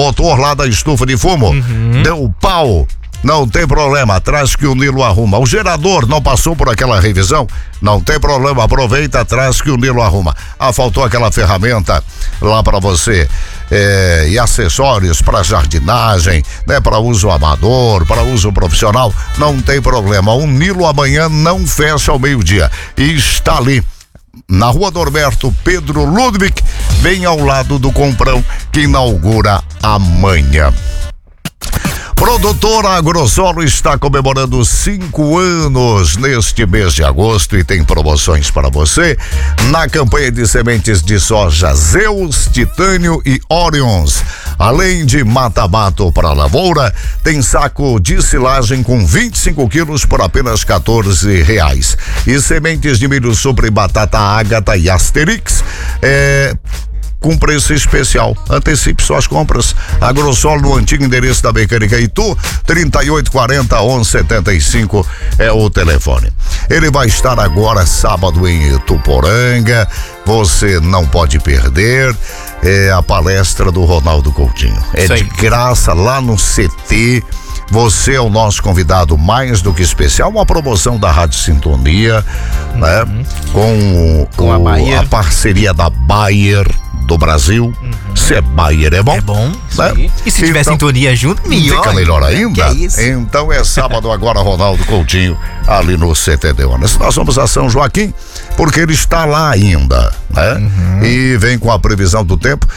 motor lá da estufa de fumo, deu pau. Não tem problema, traz que o Nilo arruma. O gerador não passou por aquela revisão? Não tem problema, aproveita, traz que o Nilo arruma. Faltou aquela ferramenta lá para você. E acessórios para jardinagem, né? Para uso amador, para uso profissional, não tem problema. O Nilo amanhã não fecha ao meio-dia. E está ali, na Rua Norberto Pedro Ludwig, bem ao lado do Comprão, que inaugura amanhã. Produtora Agrosolo está comemorando 5 anos neste mês de agosto e tem promoções para você na campanha de sementes de soja Zeus, Titânio e Orions. Além de mata-mato para lavoura, tem saco de silagem com 25 quilos por apenas R$14. E sementes de milho sobre batata Ágata e Asterix com preço especial. Antecipe suas compras. Agrosolo no antigo endereço da Mecânica Itu, 3840-1175 é o telefone. Ele vai estar agora sábado em Ituporanga. Você não pode perder. É a palestra do Ronaldo Coutinho. É de graça lá no CT. Você é o nosso convidado mais do que especial, uma promoção da Rádio Sintonia, né? Com a parceria da Bayer do Brasil. Se é Bayer, é bom. É bom, né? E se tiver sintonia junto, melhor. Fica melhor ainda. Então é sábado agora, Ronaldo Coutinho, ali no CT Deonas. Nós vamos a São Joaquim, porque ele está lá ainda, né? E vem com a previsão do tempo.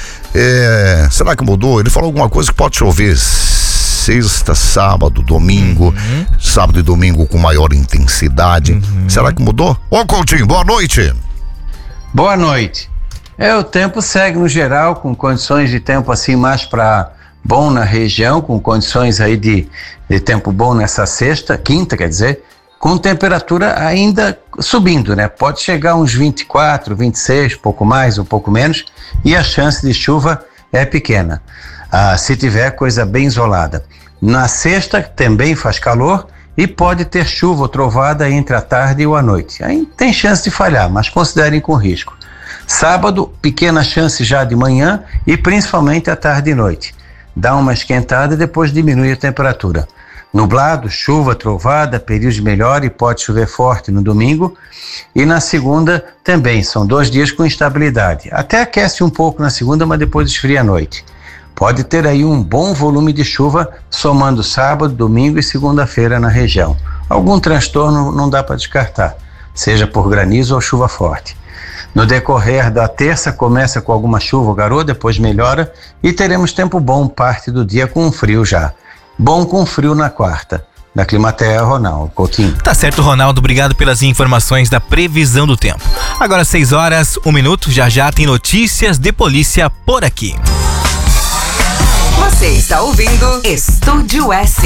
Será que mudou? Ele falou alguma coisa que pode chover sexta, sábado, domingo, sábado e domingo com maior intensidade. Será que mudou? Ô Coutinho, boa noite. Boa noite. O tempo segue no geral com condições de tempo assim mais para bom na região, com condições aí de tempo bom nessa quinta, quer dizer, com temperatura ainda subindo, né? Pode chegar uns 24, 26, pouco mais, um pouco menos, e a chance de chuva é pequena. Se tiver coisa bem isolada. Na sexta também faz calor e pode ter chuva ou trovada entre a tarde e a noite. Aí tem chance de falhar, mas considerem com risco. Sábado, pequena chance já de manhã e principalmente à tarde e noite. Dá uma esquentada e depois diminui a temperatura. Nublado, chuva, trovada, período de melhora e pode chover forte no domingo. E na segunda também, são 2 dias com instabilidade. Até aquece um pouco na segunda, mas depois esfria à noite. Pode ter aí um bom volume de chuva, somando sábado, domingo e segunda-feira na região. Algum transtorno não dá para descartar, seja por granizo ou chuva forte. No decorrer da terça começa com alguma chuva ou garoa, depois melhora e teremos tempo bom parte do dia com frio já. Bom com frio na quarta. Da Climatea, Ronaldo Coutinho. Tá certo, Ronaldo, obrigado pelas informações da previsão do tempo. Agora 6h01, já tem notícias de polícia por aqui. Você está ouvindo Estúdio S.